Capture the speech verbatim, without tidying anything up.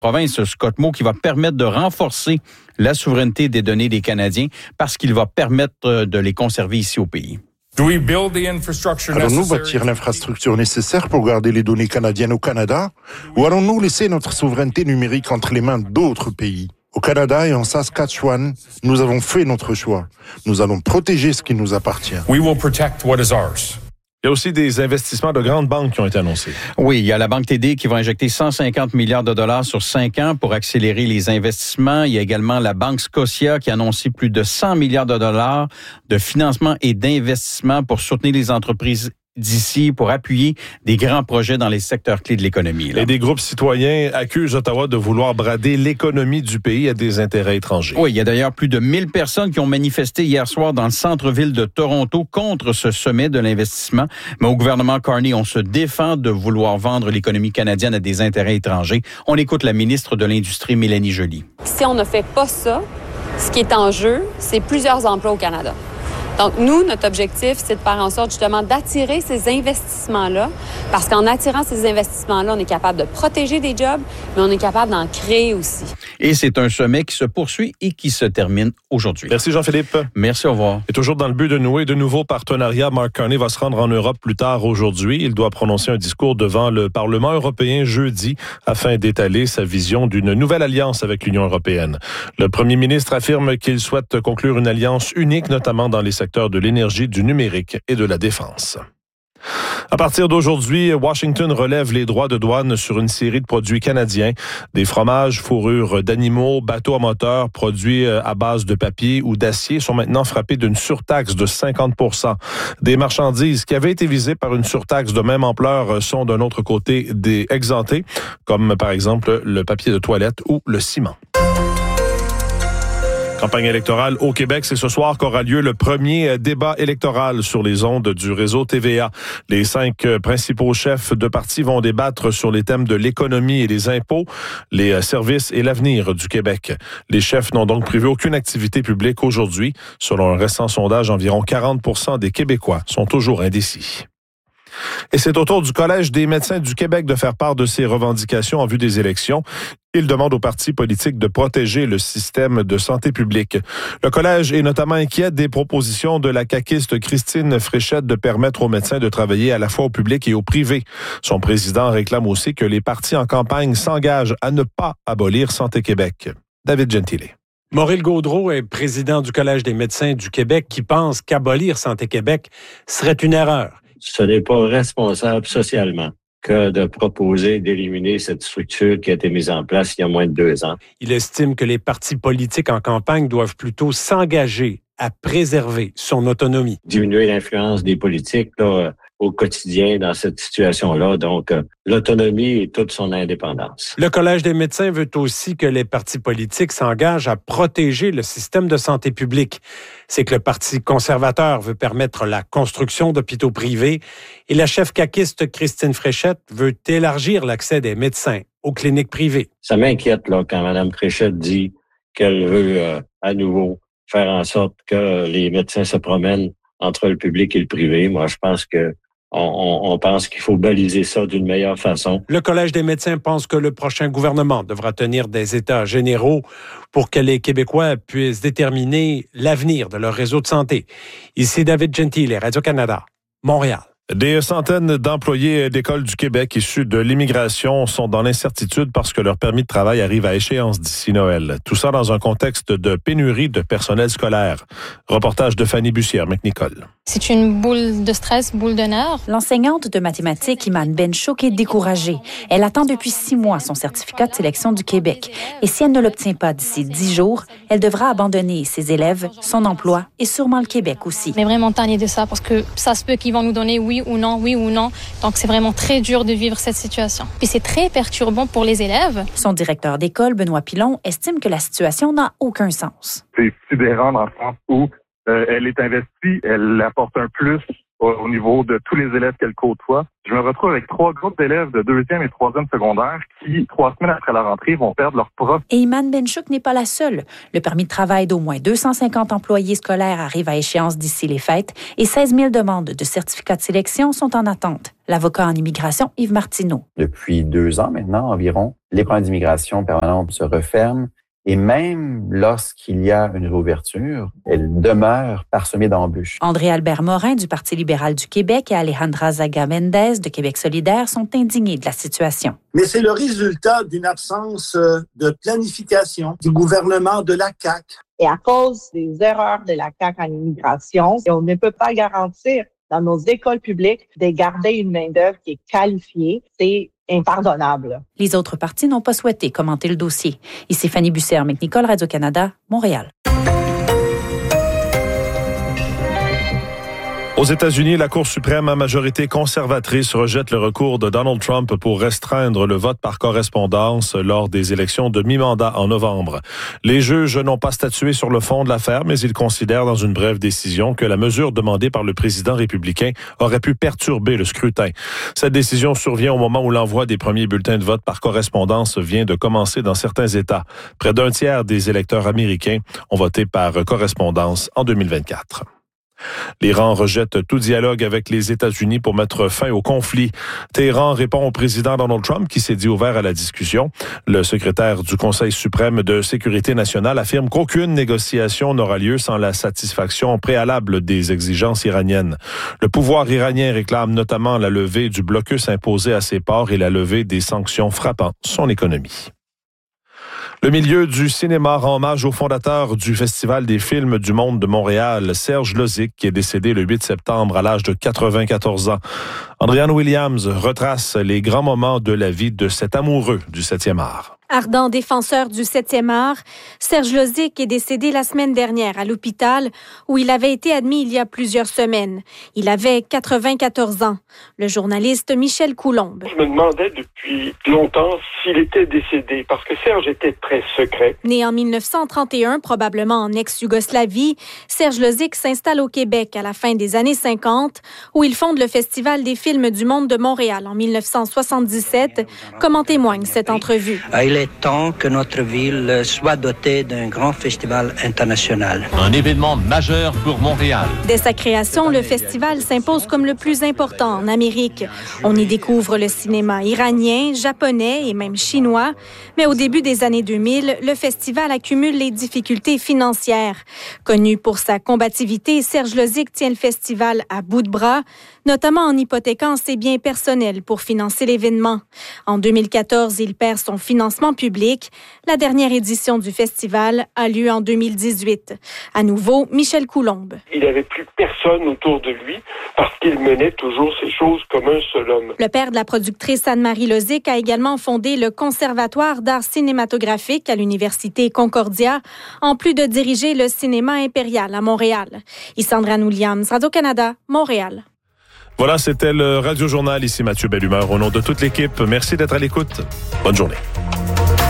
province, Scott Moe, qui va permettre de renforcer la souveraineté des données des Canadiens parce qu'il va permettre de les conserver ici au pays. Allons-nous bâtir l'infrastructure nécessaire pour garder les données canadiennes au Canada ou allons-nous laisser notre souveraineté numérique entre les mains d'autres pays? Au Canada et en Saskatchewan, nous avons fait notre choix. Nous allons protéger ce qui nous appartient. We will protect what is ours. Il y a aussi des investissements de grandes banques qui ont été annoncés. Oui, il y a la Banque T D qui va injecter cent cinquante milliards de dollars sur cinq ans pour accélérer les investissements. Il y a également la Banque Scotia qui a annoncé plus de cent milliards de dollars de financement et d'investissement pour soutenir les entreprises d'ici, pour appuyer des grands projets dans les secteurs clés de l'économie. Là. Et des groupes citoyens accusent Ottawa de vouloir brader l'économie du pays à des intérêts étrangers. Oui, il y a d'ailleurs plus de mille personnes qui ont manifesté hier soir dans le centre-ville de Toronto contre ce sommet de l'investissement. Mais au gouvernement Carney, on se défend de vouloir vendre l'économie canadienne à des intérêts étrangers. On écoute la ministre de l'Industrie, Mélanie Joly. Si on ne fait pas ça, ce qui est en jeu, c'est plusieurs emplois au Canada. Donc, nous, notre objectif, c'est de faire en sorte justement d'attirer ces investissements-là, parce qu'en attirant ces investissements-là, on est capable de protéger des jobs, mais on est capable d'en créer aussi. Et c'est un sommet qui se poursuit et qui se termine aujourd'hui. Merci Jean-Philippe. Merci, au revoir. Et toujours dans le but de nouer de nouveaux partenariats, Mark Carney va se rendre en Europe plus tard aujourd'hui. Il doit prononcer un discours devant le Parlement européen jeudi afin d'étaler sa vision d'une nouvelle alliance avec l'Union européenne. Le premier ministre affirme qu'il souhaite conclure une alliance unique, notamment dans les secteurs de l'énergie, du numérique et de la défense. À partir d'aujourd'hui, Washington relève les droits de douane sur une série de produits canadiens. Des fromages, fourrures d'animaux, bateaux à moteur, produits à base de papier ou d'acier sont maintenant frappés d'une surtaxe de cinquante pour cent. Des marchandises qui avaient été visées par une surtaxe de même ampleur sont d'un autre côté des exemptées, comme par exemple le papier de toilette ou le ciment. Campagne électorale au Québec, c'est ce soir qu'aura lieu le premier débat électoral sur les ondes du réseau T V A. Les cinq principaux chefs de parti vont débattre sur les thèmes de l'économie et des impôts, les services et l'avenir du Québec. Les chefs n'ont donc prévu aucune activité publique aujourd'hui. Selon un récent sondage, environ quarante pour cent des Québécois sont toujours indécis. Et c'est au tour du Collège des médecins du Québec de faire part de ses revendications en vue des élections. Il demande aux partis politiques de protéger le système de santé publique. Le Collège est notamment inquiet des propositions de la caquiste Christine Fréchette de permettre aux médecins de travailler à la fois au public et au privé. Son président réclame aussi que les partis en campagne s'engagent à ne pas abolir Santé Québec. David Gentile. Maurice Gaudreault est président du Collège des médecins du Québec qui pense qu'abolir Santé Québec serait une erreur. Ce n'est pas responsable socialement que de proposer d'éliminer cette structure qui a été mise en place il y a moins de deux ans. Il estime que les partis politiques en campagne doivent plutôt s'engager à préserver son autonomie. Diminuer l'influence des politiques là, au quotidien dans cette situation-là, donc euh, l'autonomie et toute son indépendance. Le Collège des médecins veut aussi que les partis politiques s'engagent à protéger le système de santé publique. C'est que le Parti conservateur veut permettre la construction d'hôpitaux privés et la chef caquiste Christine Fréchette veut élargir l'accès des médecins aux cliniques privées. Ça m'inquiète là quand Mme Fréchette dit qu'elle veut euh, à nouveau faire en sorte que les médecins se promènent entre le public et le privé. Moi, je pense que On, on pense qu'il faut baliser ça d'une meilleure façon. Le Collège des médecins pense que le prochain gouvernement devra tenir des états généraux pour que les Québécois puissent déterminer l'avenir de leur réseau de santé. Ici David Gentile, Radio-Canada, Montréal. Des centaines d'employés d'écoles du Québec issus de l'immigration sont dans l'incertitude parce que leur permis de travail arrive à échéance d'ici Noël. Tout ça dans un contexte de pénurie de personnel scolaire. Reportage de Fanny Bussière, McNicol. C'est une boule de stress, boule de nerfs. L'enseignante de mathématiques, Iman Benchouk, est découragée. Elle attend depuis six mois son certificat de sélection du Québec. Et si elle ne l'obtient pas d'ici dix jours, elle devra abandonner ses élèves, son emploi et sûrement le Québec aussi. Mais vraiment tannée de ça parce que ça se peut qu'ils vont nous donner oui ou non, oui ou non. Donc, c'est vraiment très dur de vivre cette situation. Puis c'est très perturbant pour les élèves. Son directeur d'école, Benoît Pilon, estime que la situation n'a aucun sens. C'est sidérant dans le sens où euh, elle est investie, elle apporte un plus au niveau de tous les élèves qu'elle côtoie. Je me retrouve avec trois groupes d'élèves de deuxième et troisième secondaire qui, trois semaines après la rentrée, vont perdre leur prof. Et Iman Benchouk n'est pas la seule. Le permis de travail d'au moins deux cent cinquante employés scolaires arrive à échéance d'ici les fêtes et seize mille demandes de certificats de sélection sont en attente. L'avocat en immigration, Yves Martineau. Depuis deux ans maintenant environ, les programmes d'immigration permanente se referment. Et même lorsqu'il y a une réouverture, elle demeure parsemée d'embûches. André-Albert Morin du Parti libéral du Québec et Alejandra Zaga-Mendez de Québec solidaire sont indignés de la situation. Mais c'est le résultat d'une absence de planification du gouvernement de la C A Q. Et à cause des erreurs de la C A Q en immigration, on ne peut pas garantir dans nos écoles publiques de garder une main-d'œuvre qui est qualifiée. C'est impardonnable. Les autres partis n'ont pas souhaité commenter le dossier. Ici Fanny Busser, McNicol, Radio-Canada, Montréal. Aux États-Unis, la Cour suprême à majorité conservatrice rejette le recours de Donald Trump pour restreindre le vote par correspondance lors des élections de mi-mandat en novembre. Les juges n'ont pas statué sur le fond de l'affaire, mais ils considèrent dans une brève décision que la mesure demandée par le président républicain aurait pu perturber le scrutin. Cette décision survient au moment où l'envoi des premiers bulletins de vote par correspondance vient de commencer dans certains États. Près d'un tiers des électeurs américains ont voté par correspondance en deux mille vingt-quatre. L'Iran rejette tout dialogue avec les États-Unis pour mettre fin au conflit. Téhéran répond au président Donald Trump qui s'est dit ouvert à la discussion. Le secrétaire du Conseil suprême de sécurité nationale affirme qu'aucune négociation n'aura lieu sans la satisfaction préalable des exigences iraniennes. Le pouvoir iranien réclame notamment la levée du blocus imposé à ses ports et la levée des sanctions frappant son économie. Le milieu du cinéma rend hommage au fondateur du Festival des films du monde de Montréal, Serge Lozic, qui est décédé le huit septembre à l'âge de quatre-vingt-quatorze ans. Andréane Williams retrace les grands moments de la vie de cet amoureux du septième art. Ardent défenseur du septième art, Serge Lozic est décédé la semaine dernière à l'hôpital où il avait été admis il y a plusieurs semaines. Il avait quatre-vingt-quatorze ans. Le journaliste Michel Coulombe. Je me demandais depuis longtemps s'il était décédé parce que Serge était très secret. Né en mille neuf cent trente et un, probablement en ex-Yougoslavie, Serge Lozic s'installe au Québec à la fin des années cinquante où il fonde le Festival des films du monde de Montréal en mille neuf cent soixante-dix-sept, comme en témoigne cette entrevue. Il est temps que notre ville soit dotée d'un grand festival international. Un événement majeur pour Montréal. Dès sa création, le festival s'impose comme le plus important en Amérique. On y découvre le cinéma iranien, japonais et même chinois. Mais au début des années deux mille, le festival accumule les difficultés financières. Connu pour sa combativité, Serge Lozic tient le festival à bout de bras, notamment en hypothéquant ses biens personnels pour financer l'événement. En deux mille quatorze, il perd son financement public. La dernière édition du festival a lieu en deux mille dix-huit. À nouveau, Michel Coulombe. Il n'avait plus personne autour de lui parce qu'il menait toujours ses choses comme un seul homme. Le père de la productrice Anne-Marie Lozic a également fondé le Conservatoire d'art cinématographique à l'Université Concordia, en plus de diriger le cinéma impérial à Montréal. Andréane Williams, Radio-Canada, Montréal. Voilà, c'était le Radio Journal. Ici Mathieu Bellumeur. Au nom de toute l'équipe, merci d'être à l'écoute. Bonne journée.